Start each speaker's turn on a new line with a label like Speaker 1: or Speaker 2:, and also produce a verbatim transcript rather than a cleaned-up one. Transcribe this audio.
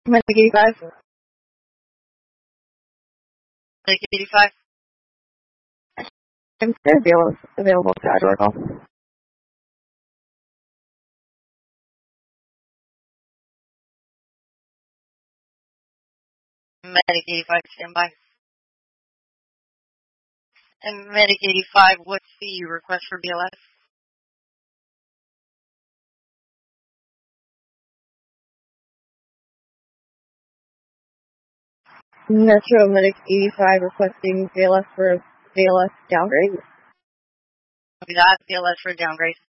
Speaker 1: Medic eighty-five.
Speaker 2: Medic eighty-five.
Speaker 1: I'm still available, available to add Oracle.
Speaker 2: Medic eighty-five, stand by. And Medic eighty-five, what's the request for B L S?
Speaker 1: Metro Medic eighty-five requesting B L S for B L S downgrade.
Speaker 2: Copy that, B L S for downgrade.